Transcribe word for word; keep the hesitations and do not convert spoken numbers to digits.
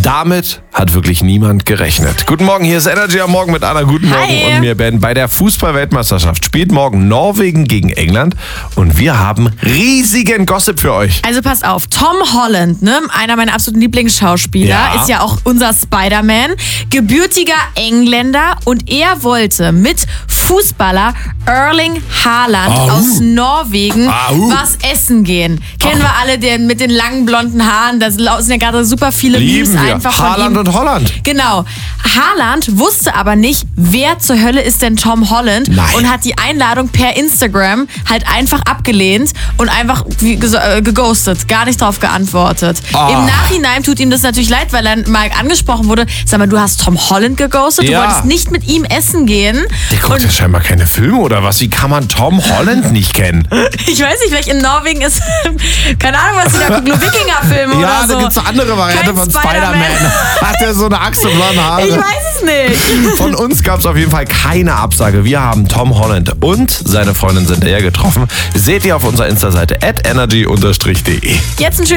Damit hat wirklich niemand gerechnet. Guten Morgen, hier ist Energy am Morgen mit Anna. Guten Morgen. Hi. Und mir, Ben. Bei der Fußball-Weltmeisterschaft spielt morgen Norwegen gegen England und wir haben riesigen Gossip für euch. Also pass auf, Tom Holland, ne, einer meiner absoluten Lieblingsschauspieler, Ja. ist ja auch unser Spider-Man, gebürtiger Engländer, und er wollte mit Fußballer Erling Haaland Au. aus Norwegen Au. was essen gehen. Kennen wir alle, den mit den langen blonden Haaren, da sind ja gerade super viele Lieben Memes wir. einfach von Haaland ihm. und Holland. Genau. Haaland wusste aber nicht, wer zur Hölle ist denn Tom Holland, Nein. und hat die Einladung per Instagram halt einfach abgelehnt und einfach wie ges- äh, geghostet, gar nicht drauf geantwortet. Ah. Im Nachhinein tut ihm das natürlich leid, weil er mal angesprochen wurde, sag mal, du hast Tom Holland geghostet, Ja. du wolltest nicht mit ihm essen gehen. Der guckt ja Und scheinbar keine Filme oder was? Wie kann man Tom Holland nicht kennen? ich weiß nicht, vielleicht in Norwegen ist, keine Ahnung, was die da gucken, nur Wikinger-Filme Ja, oder so. da gibt's eine andere Variante Kein von Spider-Man. Spider-Man. Hat er so eine Axt und blonde Haare? Ich weiß es nicht. Von uns gab es auf jeden Fall keine Absage. Wir haben Tom Holland und seine Freundin Zendaya getroffen. Seht ihr auf unserer Insta-Seite at energy-de. Jetzt ein schönes